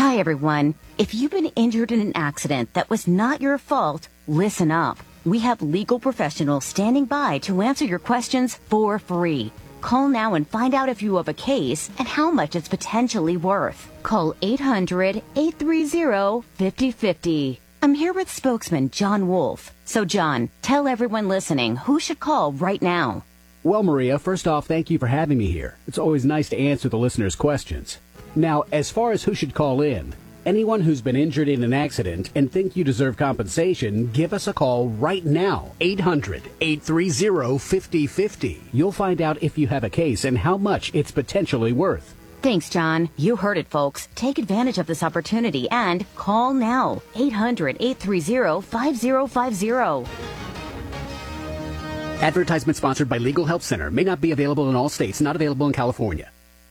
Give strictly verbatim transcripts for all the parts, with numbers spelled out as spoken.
Hi, everyone. If you've been injured in an accident that was not your fault, listen up. We have legal professionals standing by to answer your questions for free. Call now and find out if you have a case and how much it's potentially worth. Call eight hundred, eight three zero, five zero five zero. I'm here with spokesman John Wolf. So, John, tell everyone listening who should call right now. Well, Maria, first off, thank you for having me here. It's always nice to answer the listeners' questions. Now, as far as who should call in, anyone who's been injured in an accident and think you deserve compensation, give us a call right now. eight hundred, eight three zero, five zero five zero. You'll find out if you have a case and how much it's potentially worth. Thanks, John. You heard it, folks. Take advantage of this opportunity and call now. eight hundred, eight three zero, five zero five zero. Advertisement sponsored by Legal Help Center. May not be available in all states. Not available in California.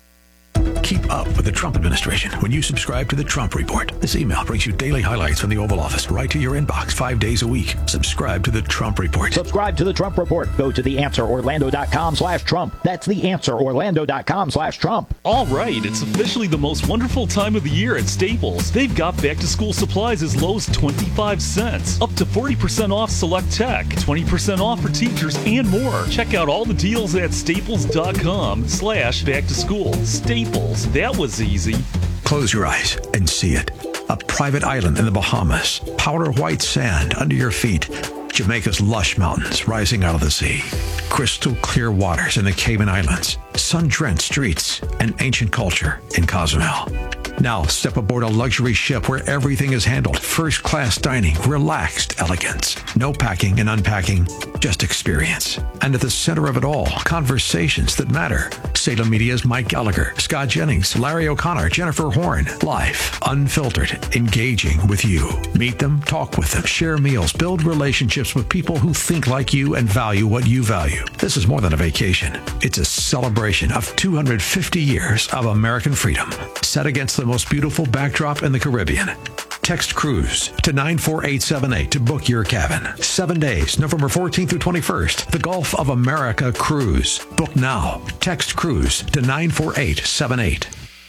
Keep up with the Trump administration when you subscribe to the Trump Report. This email brings you daily highlights from the Oval Office right to your inbox five days a week. Subscribe to the Trump Report. Subscribe to the Trump Report. Go to the answer orlando dot com slash Trump. That's the answer orlando dot com slash Trump. All right, it's officially the most wonderful time of the year at Staples. They've got back-to-school supplies as low as twenty-five cents, up to forty percent off select tech, twenty percent off for teachers, and more. Check out all the deals at staples dot com slash back-to-school. Staples. That was easy. Close your eyes and see it. A private island in the Bahamas. Powder white sand under your feet. Jamaica's lush mountains rising out of the sea. Crystal clear waters in the Cayman Islands. Sun-drenched streets and ancient culture in Cozumel. Now step aboard a luxury ship where everything is handled. First-class dining, relaxed elegance. No packing and unpacking, just experience. And at the center of it all, conversations that matter. Salem Media's Mike Gallagher, Scott Jennings, Larry O'Connor, Jennifer Horn. Live, unfiltered, engaging with you. Meet them, talk with them, share meals, build relationships with people who think like you and value what you value. This is more than a vacation. It's a celebration of two hundred fifty years of American freedom, set against the most beautiful backdrop in the Caribbean. Text cruise to nine four eight seven eight to book your cabin. Seven days, November fourteenth through twenty-first. The Gulf of America Cruise. Book now. Text cruise to nine four eight seven eight.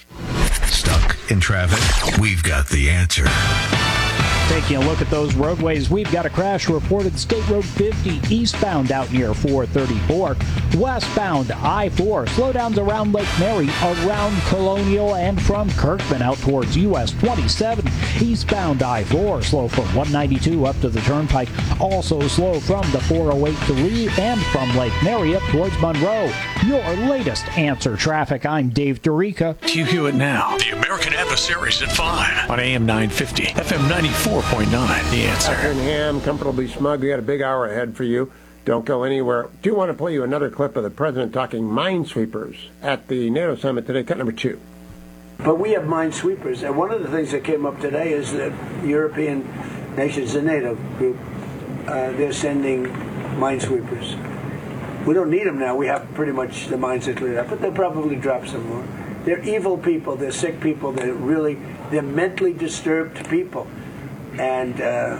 Stuck in traffic? We've got the answer. Taking a look at those roadways, we've got a crash reported State Road fifty eastbound out near four thirty-four. Westbound I four, slowdowns around Lake Mary, around Colonial, and from Kirkman out towards U S twenty-seven. Eastbound I four, slow from one ninety-two up to the Turnpike. Also slow from the four oh eight to Lee and from Lake Mary up towards Monroe. Your latest Answer Traffic. I'm Dave Dorica. Q Q it now. The American Adversaries at five on A M nine fifty, F M ninety-four point nine. The Answer. Effingham, comfortably smug. We got a big hour ahead for you. Don't go anywhere. Do want to play you another clip of the president talking minesweepers at the NATO summit today, cut number two. But we have minesweepers, and one of the things that came up today is that European nations, the NATO group, uh, they're sending minesweepers. We don't need them now. We have pretty much the mines that cleared up, but they'll probably drop some more. They're evil people. They're sick people. They're really, they're mentally disturbed people. And uh,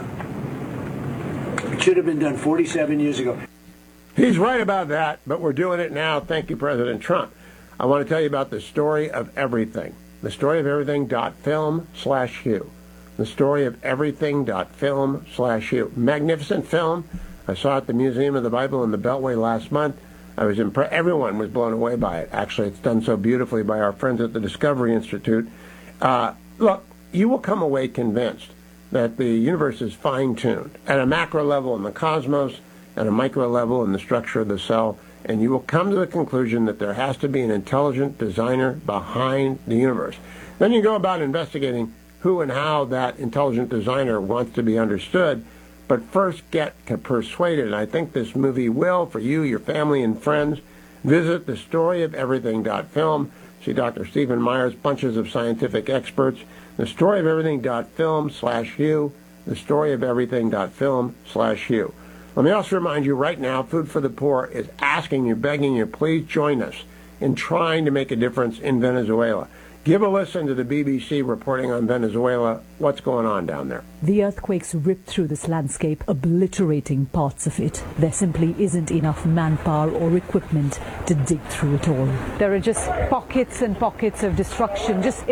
it should have been done forty-seven years ago. He's right about that, but we're doing it now. Thank you, President Trump. I want to tell you about the story of everything. The story of everything dot film slash you. The story of everything dot film slash you. Magnificent film. I saw it at the Museum of the Bible in the Beltway last month. I was impressed. Everyone was blown away by it. Actually, it's done so beautifully by our friends at the Discovery Institute. Uh, look, you will come away convinced that the universe is fine-tuned at a macro level in the cosmos, at a micro level in the structure of the cell, and you will come to the conclusion that there has to be an intelligent designer behind the universe. Then you go about investigating who and how that intelligent designer wants to be understood, but first get persuaded. And I think this movie will, for you, your family, and friends. Visit the story of everything dot film. See Doctor Stephen Myers, bunches of scientific experts. The story of everything dot film slash you. The story of everything dot film slash you. Let me also remind you right now, Food for the Poor is asking you, begging you, please join us in trying to make a difference in Venezuela. Give a listen to the B B C reporting on Venezuela. What's going on down there? The earthquakes ripped through this landscape, obliterating parts of it. There simply isn't enough manpower or equipment to dig through it all. There are just pockets and pockets of destruction, just